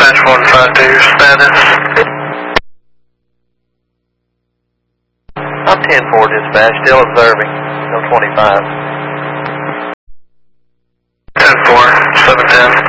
dispatch 152, status. I'm 10-4 dispatch, still observing. No 25. 10-4, 710.